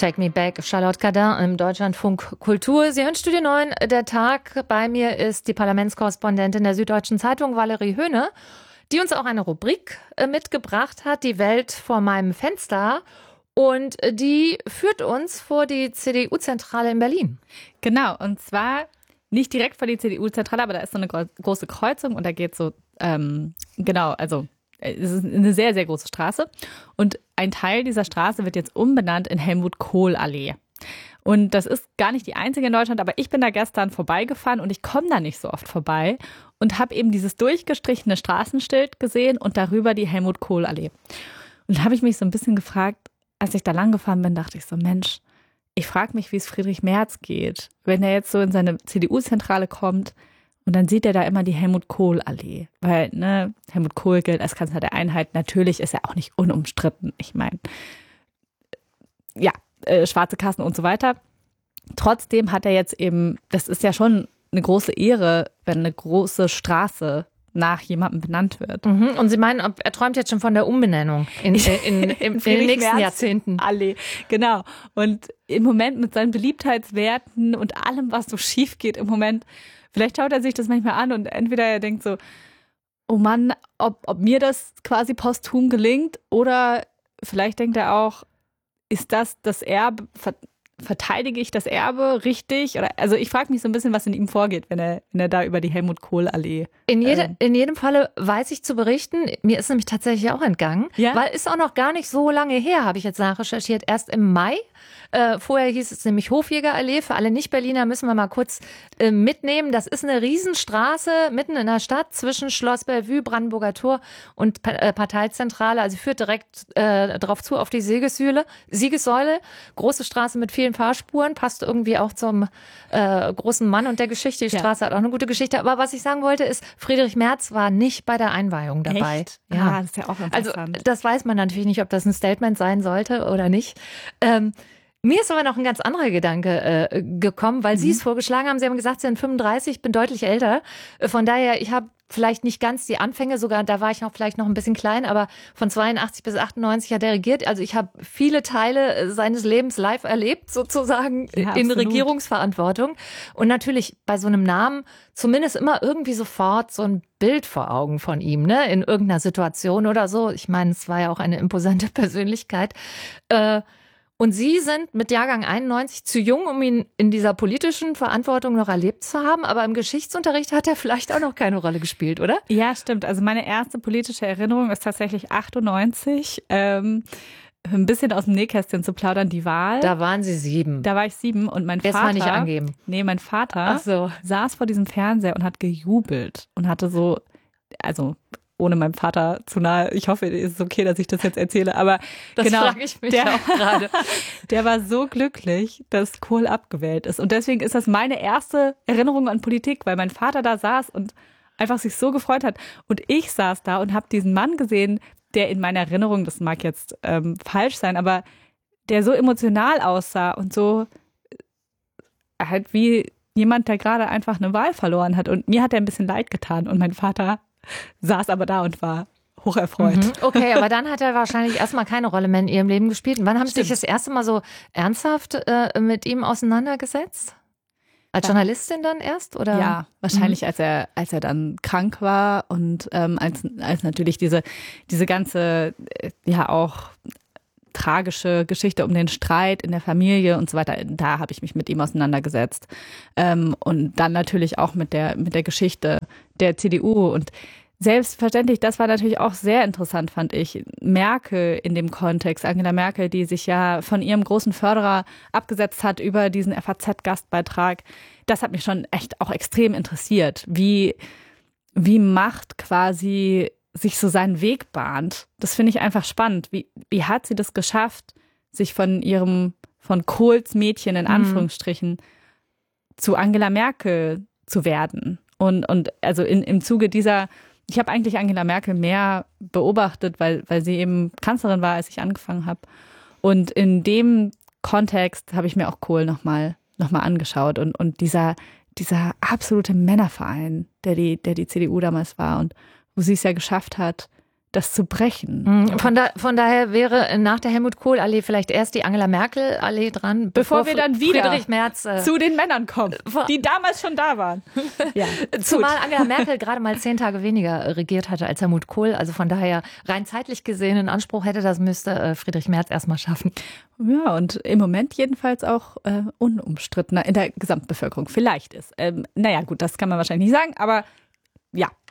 Take Me Back, Charlotte Cardin im Deutschlandfunk Kultur. Sie hören Studio 9, der Tag. Bei mir ist die Parlamentskorrespondentin der Süddeutschen Zeitung, Valerie Höhne, die uns auch eine Rubrik mitgebracht hat, die Welt vor meinem Fenster. Und die führt uns vor die CDU-Zentrale in Berlin. Genau, und zwar nicht direkt vor die CDU-Zentrale, aber da ist so eine große Kreuzung und da geht so, es ist eine sehr, sehr große Straße. Und ein Teil dieser Straße wird jetzt umbenannt in Helmut-Kohl-Allee. Und das ist gar nicht die einzige in Deutschland, aber ich bin da gestern vorbeigefahren und ich komme da nicht so oft vorbei und habe eben dieses durchgestrichene Straßenschild gesehen und darüber die Helmut-Kohl-Allee. Und da habe ich mich so ein bisschen gefragt, als ich da lang gefahren bin, dachte ich so, Mensch, ich frage mich, wie es Friedrich Merz geht, wenn er jetzt so in seine CDU-Zentrale kommt und dann sieht er da immer die Helmut-Kohl-Allee. Weil, Helmut Kohl gilt als Kanzler der Einheit. Natürlich ist er auch nicht unumstritten. Ich meine, schwarze Kassen und so weiter. Trotzdem hat er jetzt eben, das ist ja schon eine große Ehre, wenn eine große Straße nach jemandem benannt wird. Und Sie meinen, er träumt jetzt schon von der Umbenennung in den nächsten Jahrzehnten. Allee, genau. Und im Moment mit seinen Beliebtheitswerten und allem, was so schief geht im Moment, vielleicht schaut er sich das manchmal an und entweder er denkt so, oh Mann, ob mir das quasi posthum gelingt, oder vielleicht denkt er auch, ist das Erbe, verteidige ich das Erbe richtig? Also ich frage mich so ein bisschen, was in ihm vorgeht, wenn er da über die Helmut-Kohl-Allee. In jedem Falle weiß ich zu berichten, mir ist nämlich tatsächlich auch entgangen, weil ist auch noch gar nicht so lange her, habe ich jetzt nachrecherchiert, erst im Mai. Vorher hieß es nämlich Hofjägerallee. Für alle Nicht-Berliner müssen wir mal kurz mitnehmen. Das ist eine Riesenstraße mitten in der Stadt zwischen Schloss Bellevue, Brandenburger Tor und Parteizentrale. Also führt direkt drauf zu auf die Siegessäule. Große Straße mit vielen Fahrspuren, passt irgendwie auch zum großen Mann und der Geschichte. Die Straße hat auch eine gute Geschichte. Aber was ich sagen wollte ist, Friedrich Merz war nicht bei der Einweihung dabei. Echt? Ja, das ist ja auch interessant. Also das weiß man natürlich nicht, ob das ein Statement sein sollte oder nicht. Mir ist aber noch ein ganz anderer Gedanke gekommen, weil Sie es vorgeschlagen haben. Sie haben gesagt, Sie sind 35, bin deutlich älter. Von daher, ich habe vielleicht nicht ganz die Anfänge, sogar da war ich vielleicht noch ein bisschen klein, aber von 82 bis 98 hat er regiert. Also ich habe viele Teile seines Lebens live erlebt, sozusagen in Regierungsverantwortung. Und natürlich bei so einem Namen zumindest immer irgendwie sofort so ein Bild vor Augen von ihm, ne, in irgendeiner Situation oder so. Ich meine, es war ja auch eine imposante Persönlichkeit. Und Sie sind mit Jahrgang 91 zu jung, um ihn in dieser politischen Verantwortung noch erlebt zu haben. Aber im Geschichtsunterricht hat er vielleicht auch noch keine Rolle gespielt, oder? Ja, stimmt. Also meine erste politische Erinnerung ist tatsächlich 98. Ein bisschen aus dem Nähkästchen zu plaudern, die Wahl. Da waren Sie 7. Da war ich 7 und mein Vater. Das war nicht angeben. Nee, mein Vater saß vor diesem Fernseher und hat gejubelt und hatte so, also ohne meinem Vater zu nahe. Ich hoffe, es ist okay, dass ich das jetzt erzähle, aber das frage ich mich auch gerade. Der war so glücklich, dass Kohl abgewählt ist. Und deswegen ist das meine erste Erinnerung an Politik, weil mein Vater da saß und einfach sich so gefreut hat. Und ich saß da und habe diesen Mann gesehen, der in meiner Erinnerung, das mag jetzt falsch sein, aber der so emotional aussah und so halt wie jemand, der gerade einfach eine Wahl verloren hat. Und mir hat er ein bisschen leid getan. Und mein Vater saß aber da und war hocherfreut. Okay, aber dann hat er wahrscheinlich erstmal keine Rolle mehr in Ihrem Leben gespielt. Und wann haben Sie sich das erste Mal so ernsthaft mit ihm auseinandergesetzt? Als Journalistin dann erst? Oder? Ja, wahrscheinlich als er dann krank war und als natürlich diese ganze, auch tragische Geschichte um den Streit in der Familie und so weiter, da habe ich mich mit ihm auseinandergesetzt. Und dann natürlich auch mit der Geschichte der CDU. Und selbstverständlich, das war natürlich auch sehr interessant, fand ich, Merkel in dem Kontext, Angela Merkel, die sich ja von ihrem großen Förderer abgesetzt hat über diesen FAZ-Gastbeitrag. Das hat mich schon echt auch extrem interessiert, wie Macht quasi sich so seinen Weg bahnt. Das finde ich einfach spannend. Wie hat sie das geschafft, sich von Kohls Mädchen in Anführungsstrichen zu Angela Merkel zu werden? Und also im Zuge dieser, ich habe eigentlich Angela Merkel mehr beobachtet, weil sie eben Kanzlerin war, als ich angefangen habe. Und in dem Kontext habe ich mir auch Kohl noch mal angeschaut und dieser absolute Männerverein, der die CDU damals war und wo sie es ja geschafft hat, das zu brechen. Von daher wäre nach der Helmut-Kohl-Allee vielleicht erst die Angela-Merkel-Allee dran, bevor wir dann wieder Friedrich Merz zu den Männern kommen, die damals schon da waren. Ja, zumal Angela Merkel gerade mal 10 Tage weniger regiert hatte als Helmut Kohl. Also von daher rein zeitlich gesehen in Anspruch hätte, das müsste Friedrich Merz erstmal schaffen. Ja, und im Moment jedenfalls auch unumstrittener in der Gesamtbevölkerung vielleicht ist. Naja, gut, das kann man wahrscheinlich nicht sagen, aber ja,